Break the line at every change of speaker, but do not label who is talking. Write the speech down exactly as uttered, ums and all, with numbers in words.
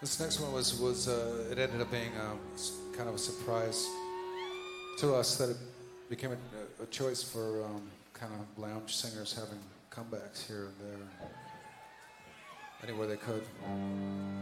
This next one was was uh, it ended up being um, kind of a surprise to us that it became a, a choice for um, kind of lounge singers having comebacks here and there, anywhere they could.